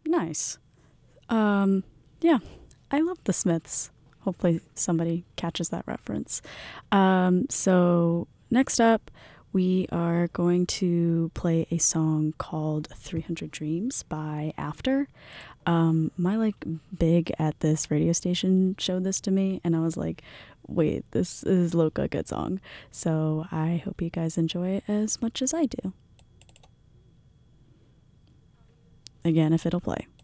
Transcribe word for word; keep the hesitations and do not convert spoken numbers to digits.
Nice. Um, yeah, I love the Smiths. Hopefully somebody catches that reference. Um, so next up, we are going to play a song called three hundred Dreams by After. Um, my like big at this radio station showed this to me, and I was like, wait, this is Loca good song. So I hope you guys enjoy it as much as I do. Again, if it'll play.